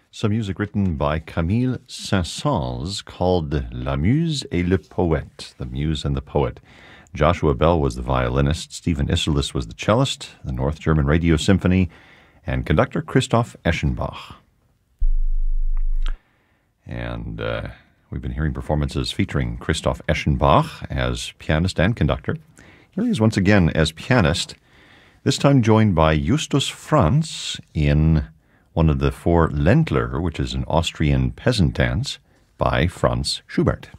Some music written by Camille Saint-Saëns called La Muse et le Poète, The Muse and the Poet. Joshua Bell was the violinist, Stephen Isserlis was the cellist, the North German Radio Symphony, and conductor Christoph Eschenbach. And we've been hearing performances featuring Christoph Eschenbach as pianist and conductor. Here he is once again as pianist, this time joined by Justus Franz in one of the four Ländler, which is an Austrian peasant dance by Franz Schubert.